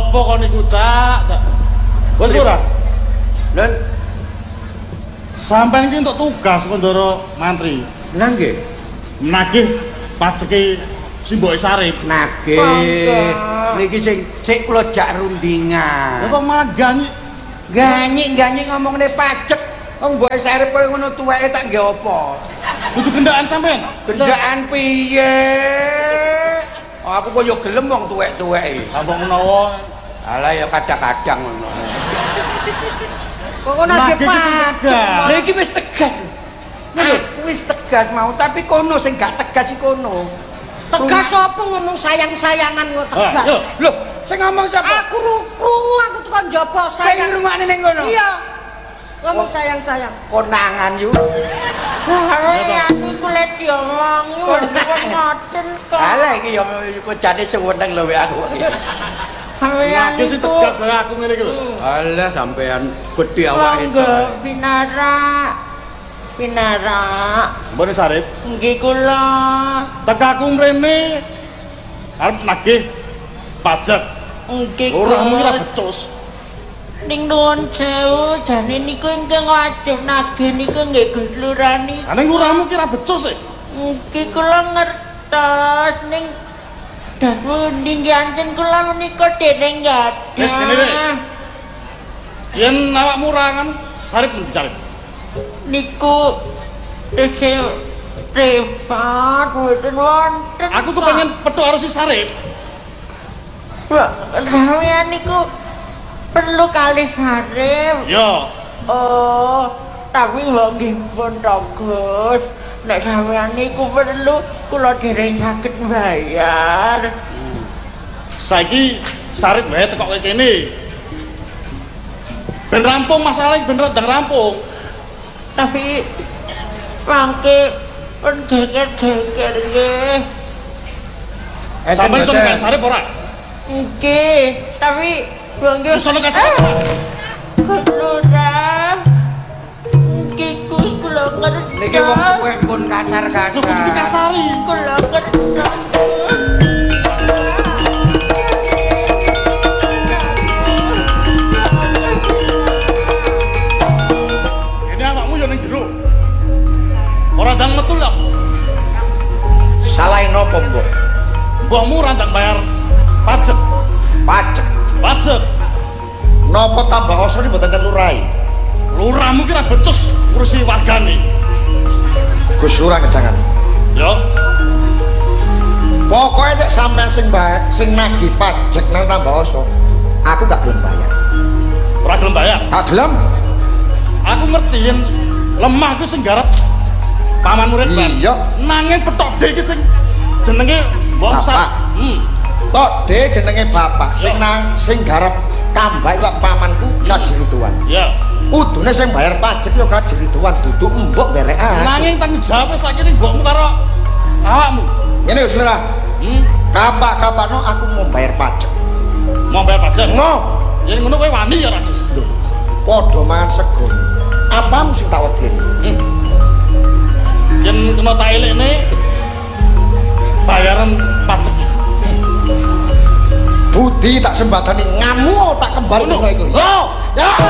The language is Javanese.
apa kok niku, Cak? Wis ora? Lan sampeyan iki entuk tugas Kondoro Mantri. lha nggih. Menagih pajeke Simboke Sarip. Nggih. Niki sing kula jak rundingan. Lah kok malah Ganyik ngomongne pajak. Wong Mbok Sarip koyo ngono tuweke tak nggih apa? kudu gendaan sampean. Gendaan piye? Oh, aku kok yo gelem wong tuwek-tuweke. Apa menawa Alah ya kadang-kadang ngono. Kok ngono nggih pajak. Lha iki wis tegas. Wis tegas mau, tapi kono sing gak tegas iki kono. Tegas apa ngomong sayang-sayangan kok tegas. Lho, sing ngomong sapa? Aku krungu aku tekan njaba Sing sayang. ngrungokne ning kono. Iya. Ngomong sayang-sayang. Konangan yu. Ya niku lek diomongi wong ngoten kok. Alah iki ya kocane seweneng lho aku. Nagih sing tegas kaya aku ngene iki lho. Alah sampean gedhe awake Monggo Pinara. Mbone Sarip, Nggih kula. tekaku mrene arep nagih pajak. Nggih Oramu ki ra kula. becus. Ning nuwun sewu jane niku ingkang wajib nagih niku nggih Gus Lurani. Ane lurahmu ki ra becus e. Nggih kula ngertos ning dapundi nggih anten kula menika dereng gadah. Wis kene rek. Yen awakmu rangan Sarip endi Sarip? Niku tesih repot mboten wonten. Aku kepengen petuk karo si Sarip. Sampeyan niku perlu kalih Sarip. Yo, Oh, tapi kok nggih pun to Gus. Nek sampeyan niku perlu kula dereng saged bayar. saiki Sarip wae tekok kene. Ben rampung masalah ben ndang rampung. Tapi mangke pun geger-geger nggih. Sampeyan iso nek Sarip ora? Nggih, tapi mangke Iso nek Sarip ora? Lurah. Nggih Gus kula ngerti. Niki wong tuwek pun kasar-kasar. Lho kudu dikasari. Kula ngerti. Ini awakmu yo ning jero. Ora ndang metu lho. Salah napa, Mbok? Mbokmu ora ndang bayar pajak. Pajak. Pajak. Napa tambah osor iki mboten lurai? Lurahmu ki ra becus ngurusi wargane. Gus Lurah kejangan. Yo, Pokoknya nek sampean sing nagih pajak nang tambah osor, aku gak gelem bayar. ora gelem bayar. Gak gelem. Aku ngerti yen lemah ku sing garap paman murid kan. Iya. Nanging petok D iki sing jenenge wong Bapak. Tok de jenenge bapak sing garap tambah iwak pamanku Kaji Ridwan. Ya. Kudune sing bayar pajak ya Kaji Ridwan duduk mbok berekan. Nanging tanggung jawab saiki ning mbokmu karo awakmu. Ngene wis Lurah. Kapak-kapakno aku mau bayar pajak. Mau bayar pajak. Ngo, Yen ngono kowe wani ya ora? padha mangan sego. Apamu sing tak wedeni? Yen kena tak elekne bayaran pajak. Budi tak sembadani ngamu tak kembali Ngono. ngono iku. Yo, ya.